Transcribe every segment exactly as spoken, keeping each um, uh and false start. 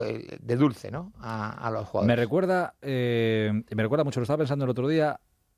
de dulce, ¿no? A, a los jugadores. Me recuerda, eh, me recuerda mucho, lo estaba pensando el otro día,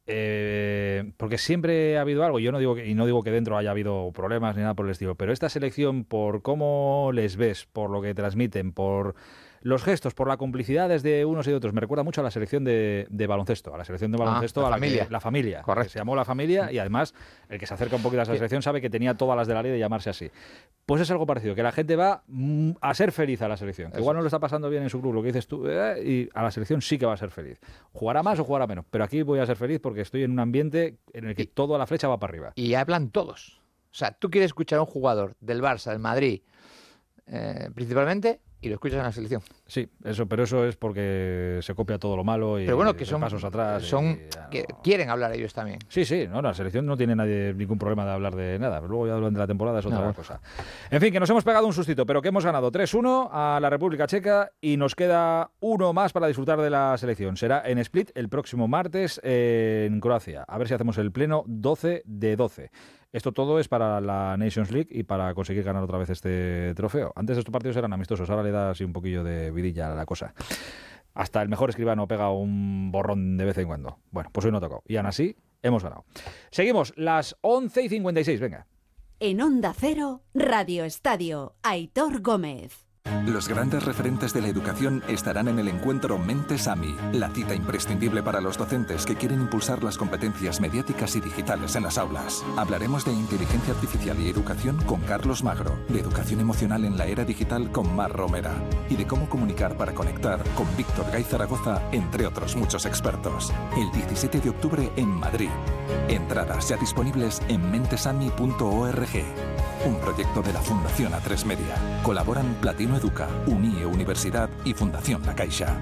eh, porque siempre ha habido algo, yo no digo que, y no digo que dentro haya habido problemas ni nada por el estilo, pero esta selección, por cómo les ves, por lo que transmiten, por los gestos, por la complicidad desde unos y de otros, me recuerda mucho a la selección de, de baloncesto, a la selección de baloncesto, ah, la a la familia. Que, la familia, correcto. Que se llamó La Familia, y además el que se acerca un poquito a esa selección sabe que tenía todas las de la ley de llamarse así. Pues es algo parecido, que la gente va mm, a ser feliz a la selección, que igual no lo está pasando bien en su club, lo que dices tú, eh, y a la selección sí que va a ser feliz. Jugará más o jugará menos, pero aquí voy a ser feliz porque estoy en un ambiente en el que y, todo a la flecha va para arriba. Y hablan todos. O sea, tú quieres escuchar a un jugador del Barça, del Madrid, eh, principalmente, y lo escuchas en la selección. Sí, eso, pero eso es porque se copia todo lo malo y pero bueno, que son, pasos atrás. Son y, que no. quieren hablar ellos también. Sí, sí, no, la selección no tiene nadie ningún problema de hablar de nada, pero luego ya durante la temporada es otra no. cosa. En fin, que nos hemos pegado un sustito, pero que hemos ganado tres uno a la República Checa y nos queda uno más para disfrutar de la selección. Será en Split el próximo martes en Croacia. A ver si hacemos el pleno doce de doce. Esto todo es para la Nations League y para conseguir ganar otra vez este trofeo. Antes estos partidos eran amistosos, ahora le da así un poquillo de vidilla a la cosa. Hasta el mejor escribano pega un borrón de vez en cuando. Bueno, pues hoy no tocó. Y aún así, hemos ganado. Seguimos, las once y cincuenta y seis, venga. En Onda Cero, Radio Estadio, Aitor Gómez. Los grandes referentes de la educación estarán en el encuentro Mentes A M I, la cita imprescindible para los docentes que quieren impulsar las competencias mediáticas y digitales en las aulas. Hablaremos de inteligencia artificial y educación con Carlos Magro, de educación emocional en la era digital con Mar Romera y de cómo comunicar para conectar con Víctor Gay Zaragoza, entre otros muchos expertos. El diecisiete de octubre en Madrid. Entradas ya disponibles en mentesami punto org. Un proyecto de la Fundación A tres Media. Colaboran Platino Educa, Unie Universidad y Fundación La Caixa.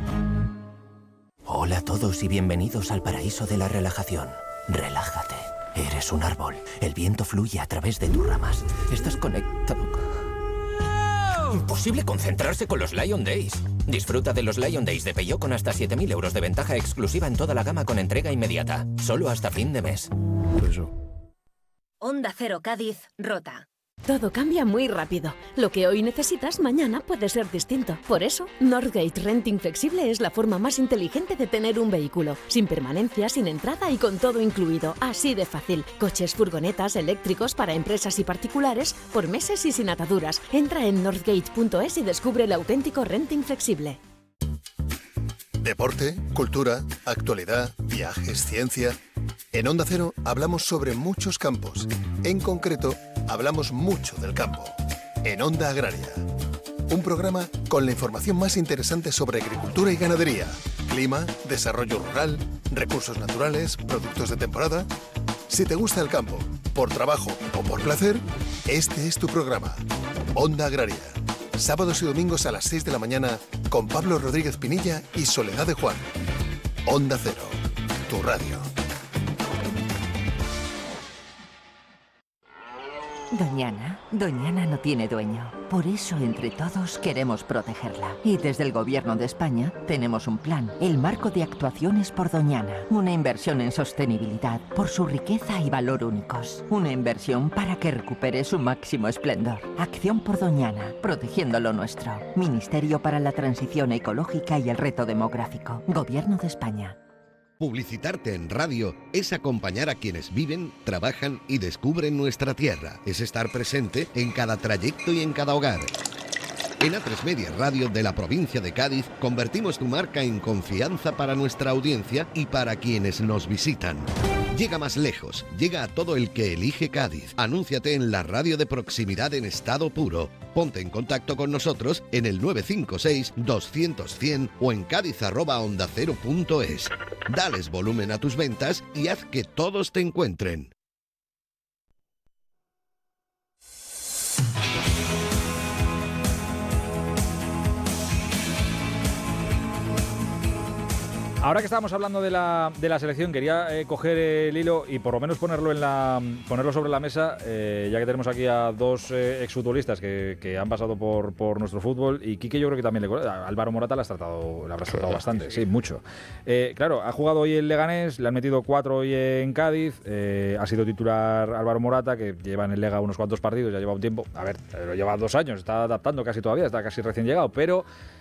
Hola a todos y bienvenidos al paraíso de la relajación. Relájate. Eres un árbol. El viento fluye a través de tus ramas. Estás conectado. Imposible concentrarse con los Lion Days. Disfruta de los Lion Days de Peugeot con hasta siete mil euros de ventaja exclusiva en toda la gama con entrega inmediata. Solo hasta fin de mes. Eso. Onda Cero Cádiz, Rota. Todo cambia muy rápido. Lo que hoy necesitas, mañana puede ser distinto. Por eso, Northgate Renting Flexible es la forma más inteligente de tener un vehículo. Sin permanencia, sin entrada y con todo incluido. Así de fácil. Coches, furgonetas, eléctricos para empresas y particulares, por meses y sin ataduras. Entra en northgate punto es y descubre el auténtico renting flexible. Deporte, cultura, actualidad, viajes, ciencia... En Onda Cero hablamos sobre muchos campos. En concreto, hablamos mucho del campo. En Onda Agraria. Un programa con la información más interesante sobre agricultura y ganadería, clima, desarrollo rural, recursos naturales, productos de temporada. Si te gusta el campo, por trabajo o por placer, este es tu programa. Onda Agraria. Sábados y domingos a las seis de la mañana con Pablo Rodríguez Pinilla y Soledad de Juan. Onda Cero. Tu radio. Doñana, Doñana no tiene dueño. Por eso, entre todos, queremos protegerla. Y desde el Gobierno de España tenemos un plan, el Marco de Actuaciones por Doñana. Una inversión en sostenibilidad por su riqueza y valor únicos. Una inversión para que recupere su máximo esplendor. Acción por Doñana, protegiendo lo nuestro. Ministerio para la Transición Ecológica y el Reto Demográfico. Gobierno de España. Publicitarte en radio es acompañar a quienes viven, trabajan y descubren nuestra tierra. Es estar presente en cada trayecto y en cada hogar. En A tres Media Radio de la provincia de Cádiz convertimos tu marca en confianza para nuestra audiencia y para quienes nos visitan. Llega más lejos, llega a todo el que elige Cádiz. Anúnciate en la radio de proximidad en estado puro. Ponte en contacto con nosotros en el nueve cinco seis, doscientos, cien o en cádiz arroba onda cero punto es. Dales volumen a tus ventas y haz que todos te encuentren. Ahora que estábamos hablando de la, de la selección, quería eh, coger el hilo y por lo menos ponerlo en la ponerlo sobre la mesa, eh, ya que tenemos aquí a dos eh, exfutbolistas que, que han pasado por, por nuestro fútbol, y Quique yo creo que también le a Álvaro Morata le has tratado, le habrás tratado bastante, sí, mucho. Eh, claro, ha jugado hoy en Leganés, le han metido cuatro hoy en Cádiz, eh, ha sido titular Álvaro Morata, que lleva en el Lega unos cuantos partidos, ya lleva un tiempo, a ver, lo lleva dos años, está adaptando casi todavía, está casi recién llegado, pero